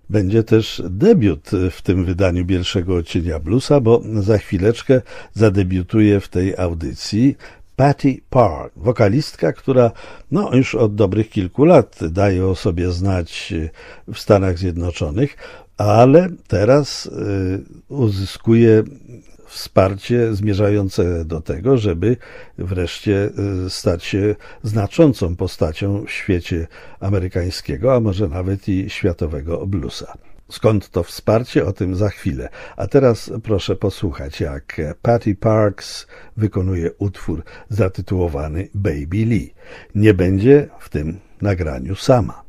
Będzie też debiut w tym wydaniu Bielszego Odcienia Bluesa, bo za chwileczkę zadebiutuje w tej audycji Patty Park, wokalistka, która już od dobrych kilku lat daje o sobie znać w Stanach Zjednoczonych, ale teraz uzyskuje wsparcie zmierzające do tego, żeby wreszcie stać się znaczącą postacią w świecie amerykańskiego, a może nawet i światowego bluesa. Skąd to wsparcie? O tym za chwilę. A teraz proszę posłuchać, jak Patty Parks wykonuje utwór zatytułowany Baby Lee. Nie będzie w tym nagraniu sama.